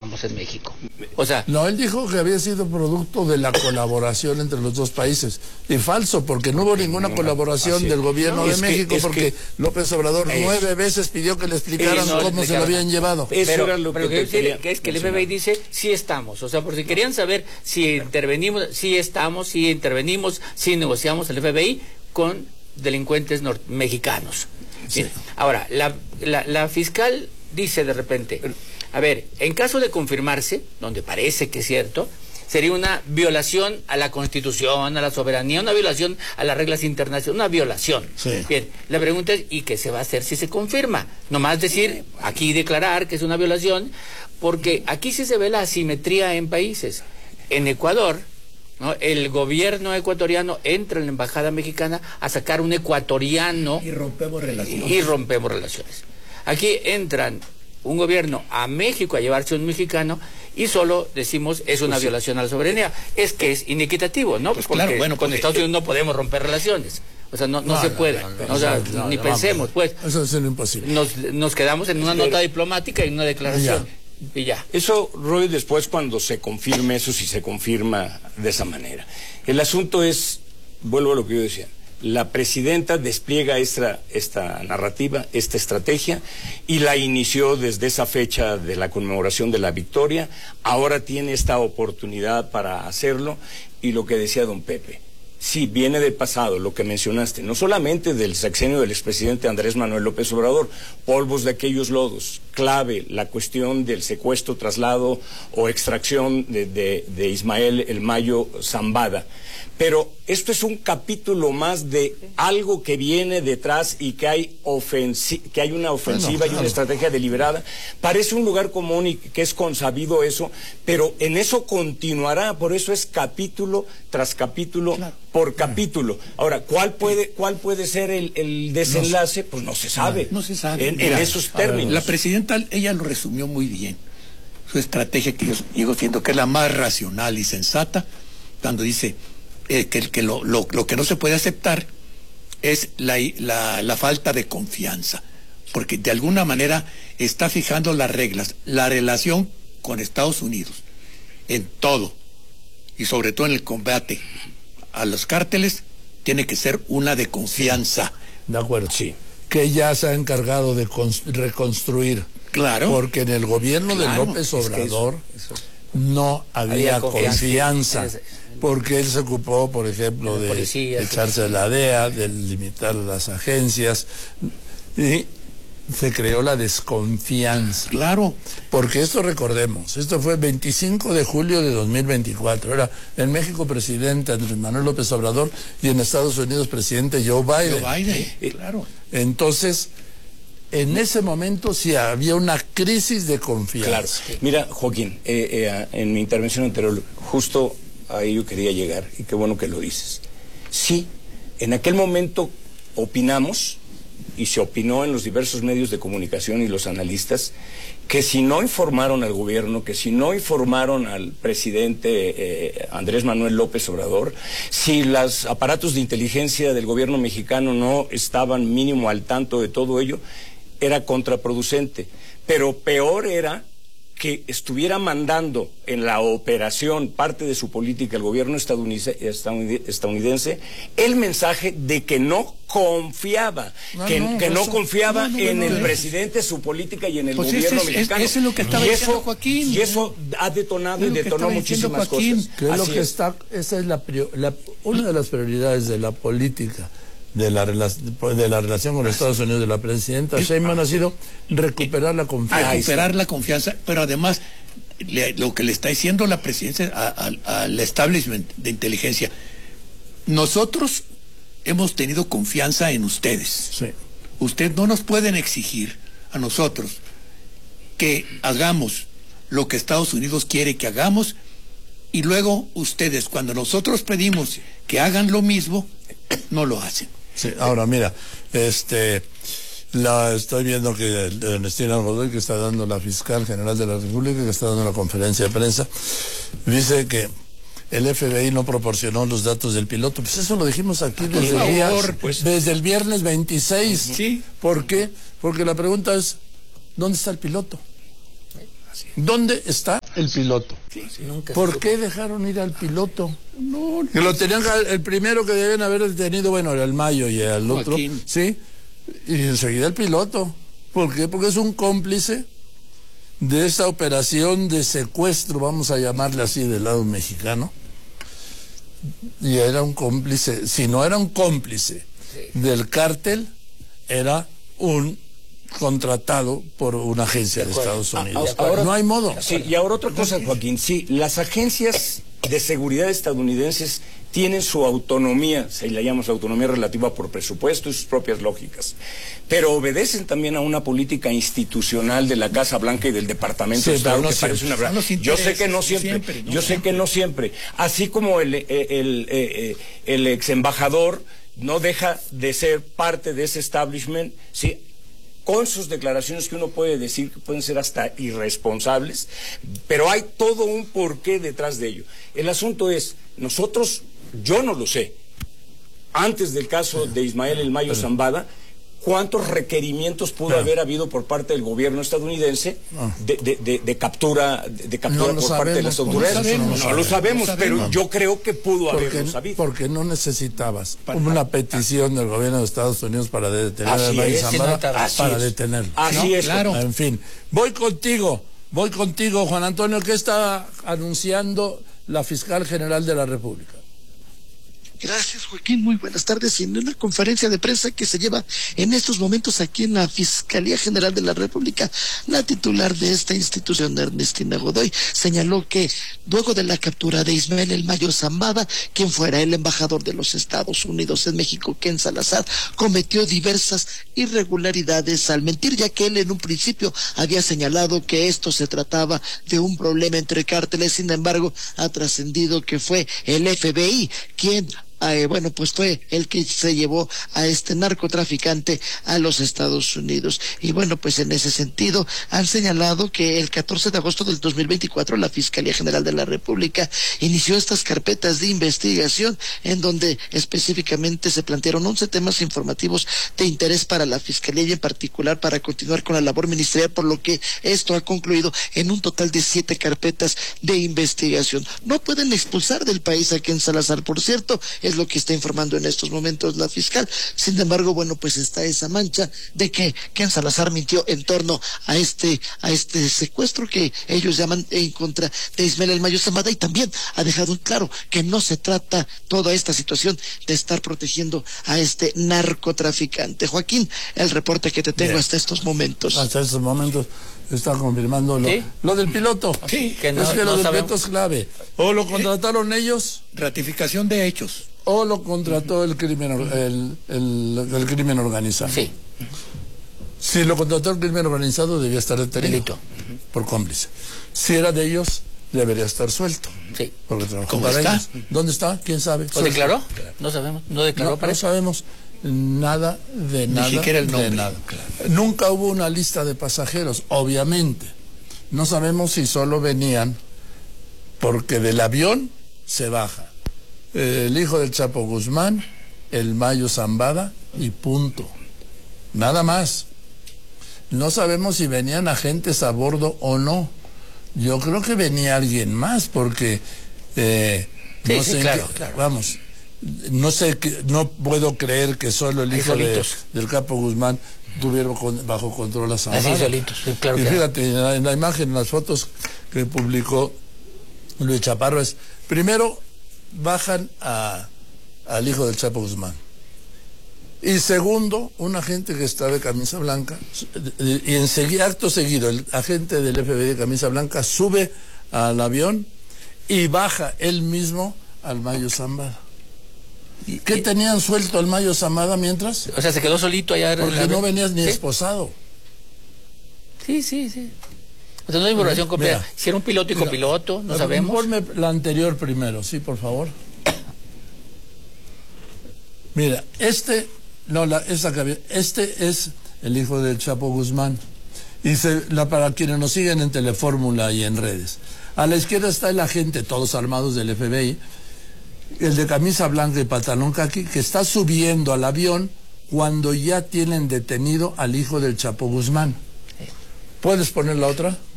estábamos en México. O sea... No, él dijo que había sido producto de la colaboración entre los dos países. Y falso, porque no hubo ninguna colaboración del gobierno de México, porque López Obrador 9 veces pidió que le explicaran cómo se lo habían llevado. Pero lo que quiere que es que el FBI dice, sí estamos. O sea, por si querían saber si intervenimos, sí estamos, sí intervenimos, sí negociamos el FBI con delincuentes mexicanos. Sí. Ahora, la fiscal dice de repente, a ver, en caso de confirmarse, donde parece que es cierto, sería una violación a la Constitución, a la soberanía, una violación a las reglas internacionales, una violación. Sí. Bien, la pregunta es, ¿y qué se va a hacer si se confirma? Nomás decir, aquí declarar que es una violación, porque aquí sí se ve la asimetría en países. En Ecuador, ¿no?, el gobierno ecuatoriano entra en la embajada mexicana a sacar un ecuatoriano y rompemos relaciones. Aquí entran un gobierno a México a llevarse un mexicano y solo decimos es una violación a la soberanía. Es que es inequitativo, ¿no? Pues porque claro, bueno, con Estados Unidos no podemos romper relaciones. O sea, no se puede. Ni pensemos, pues. Eso es imposible. Nos quedamos en una nota diplomática y una declaración. Y ya. Eso, Roy, después cuando se confirme eso, si se confirma de esa manera. El asunto es, vuelvo a lo que yo decía, la presidenta despliega esta narrativa, esta estrategia, y la inició desde esa fecha de la conmemoración de la victoria. Ahora tiene esta oportunidad para hacerlo, y lo que decía don Pepe, sí, viene del pasado, lo que mencionaste, no solamente del sexenio del expresidente Andrés Manuel López Obrador, polvos de aquellos lodos, clave, la cuestión del secuestro, traslado o extracción de Ismael El Mayo Zambada. Pero esto es un capítulo más de algo que viene detrás y que hay una ofensiva y una estrategia deliberada. Parece un lugar común y que es consabido eso, pero en eso continuará, por eso es capítulo tras capítulo por capítulo. Ahora, ¿cuál puede ser el desenlace? Pues no se sabe. No se sabe. En esos términos. La presidenta, ella lo resumió muy bien. Su estrategia, que yo digo siendo que es la más racional y sensata, cuando dice que lo que no se puede aceptar es la falta de confianza, porque de alguna manera está fijando las reglas, la relación con Estados Unidos, en todo, y sobre todo en el combate a los cárteles, tiene que ser una de confianza. De acuerdo, sí. Que ya se ha encargado de reconstruir. Claro. Porque en el gobierno de López Obrador no había confianza. Porque él se ocupó, por ejemplo, de echarse a la DEA, de limitar las agencias, y se creó la desconfianza. Claro. Porque esto, recordemos, esto fue el 25 de julio de 2024. Era en México presidente Andrés Manuel López Obrador y en Estados Unidos presidente Joe Biden. Claro. Entonces, en ese momento sí había una crisis de confianza. Claro. Mira, Joaquín, en mi intervención anterior, justo ahí yo quería llegar, y qué bueno que lo dices. Sí, en aquel momento opinamos, y se opinó en los diversos medios de comunicación y los analistas, que si no informaron al gobierno, que si no informaron al presidente Andrés Manuel López Obrador, si los aparatos de inteligencia del gobierno mexicano no estaban mínimo al tanto de todo ello, era contraproducente. Pero peor era que estuviera mandando en la operación parte de su política el gobierno estadounidense el mensaje de que no confiaba, no confiaba en el presidente, su política y en el gobierno mexicano. Eso es lo que estaba diciendo Joaquín. Y eso ha detonado y detonó muchísimas cosas. Creo que esa es una de las prioridades de la política de la relación con Estados Unidos de la presidenta Sheinbaum ha sido recuperar la confianza. Recuperar la confianza, pero además lo que le está diciendo la presidencia al establishment de inteligencia, nosotros hemos tenido confianza en ustedes. Sí. Ustedes no nos pueden exigir a nosotros que hagamos lo que Estados Unidos quiere que hagamos y luego ustedes, cuando nosotros pedimos que hagan lo mismo, no lo hacen. Sí, ahora mira, estoy viendo que Ernestina Godoy, que está dando la fiscal general de la República, que está dando la conferencia de prensa, dice que el FBI no proporcionó los datos del piloto. Pues eso lo dijimos aquí desde el viernes 26. Sí. ¿Por qué? Porque la pregunta es, ¿dónde está el piloto? ¿Dónde está El piloto. Sí. ¿Por qué dejaron ir al piloto? No, que lo tenían, el primero que deben haber detenido, bueno, era el Mayo y el otro, Joaquín. sí, y enseguida el piloto. ¿Por qué? Porque es un cómplice de esta operación de secuestro, vamos a llamarle así, del lado mexicano. Y era un cómplice, si no era un cómplice del cártel, era un contratado por una agencia de Estados Unidos. Ahora, no hay modo. Sí, y ahora otra cosa, Joaquín. Sí, las agencias de seguridad estadounidenses tienen su autonomía, se la llama su autonomía relativa por presupuesto y sus propias lógicas, pero obedecen también a una política institucional de la Casa Blanca y del Departamento de Estado, que parece una verdad. Yo sé que no siempre, yo sé que no siempre. Así como el ex embajador no deja de ser parte de ese establishment, sí, con sus declaraciones que uno puede decir que pueden ser hasta irresponsables, pero hay todo un porqué detrás de ello. El asunto es, yo no lo sé, antes del caso de Ismael El Mayo Zambada, ¿cuántos requerimientos pudo haber habido por parte del gobierno estadounidense de captura por parte de las autoridades? No lo sabemos, pero yo creo que pudo haberlo sabido. Porque no necesitabas una petición del gobierno de Estados Unidos para detener a Mayo Zambada, para detenerlo. Así es, claro. En fin, voy contigo, Juan Antonio. ¿Qué está anunciando la fiscal general de la República? Gracias, Joaquín. Muy buenas tardes. Y en una conferencia de prensa que se lleva en estos momentos aquí en la Fiscalía General de la República, la titular de esta institución, Ernestina Godoy, señaló que luego de la captura de Ismael El Mayo Zambada, quien fuera el embajador de los Estados Unidos en México, Ken Salazar, cometió diversas irregularidades al mentir, ya que él en un principio había señalado que esto se trataba de un problema entre cárteles. Sin embargo, ha trascendido que fue el FBI quien pues fue el que se llevó a este narcotraficante a los Estados Unidos. Y bueno, pues en ese sentido han señalado que el 14 de agosto del 2024 la Fiscalía General de la República inició estas carpetas de investigación en donde específicamente se plantearon 11 temas informativos de interés para la Fiscalía y en particular para continuar con la labor ministerial, por lo que esto ha concluido en un total de 7 carpetas de investigación. No pueden expulsar del país a Ken Salazar, por cierto, es lo que está informando en estos momentos la fiscal. Sin embargo, bueno, pues está esa mancha de que Ken Salazar mintió en torno a este secuestro que ellos llaman en contra de Ismael El Mayo Zambada, y también ha dejado claro que no se trata toda esta situación de estar protegiendo a este narcotraficante. Joaquín, el reporte que te tengo hasta estos momentos. Hasta estos momentos está confirmando lo del piloto. Sí, que lo del piloto es clave. O lo contrataron ellos. Ratificación de hechos. O lo contrató el crimen organizado. Sí. Si lo contrató el crimen organizado, debía estar detenido por cómplice. Si era de ellos, debería estar suelto. Sí. Porque trabajó ¿Cómo para está? ellos. ¿Dónde está? ¿Quién sabe? ¿Lo declaró? No sabemos. ¿No declaró para No eso? sabemos nada de nada. Ni siquiera el nombre. De nada. Claro. Nunca hubo una lista de pasajeros, obviamente. No sabemos si solo venían porque del avión se baja el hijo del Chapo Guzmán, el Mayo Zambada y punto. Nada más. No sabemos si venían agentes a bordo o no. Yo creo que venía alguien más porque no sé, claro. Vamos, no sé, no puedo creer que solo el hijo del Chapo Guzmán tuviera bajo control a Zambada. Así solitos, sí, claro. Y que fíjate, en la imagen, en las fotos que publicó Luis Chaparro, es primero bajan al hijo del Chapo Guzmán. Y segundo, un agente que está de camisa blanca, y enseguida, acto seguido, el agente del FBI de camisa blanca sube al avión y baja él mismo al Mayo Zambada. ¿Qué tenían suelto al Mayo Zambada mientras? O sea, se quedó solito allá. Porque no venías ni esposado. Sí. O sea, no hay información completa. Si era un piloto y copiloto, no sabemos. Ponme la anterior primero, sí, por favor. Mira, este es el hijo del Chapo Guzmán. Y para quienes nos siguen en Telefórmula y en redes. A la izquierda está el agente, todos armados del FBI, el de camisa blanca y pantalón caqui, que está subiendo al avión cuando ya tienen detenido al hijo del Chapo Guzmán. ¿Puedes poner la otra?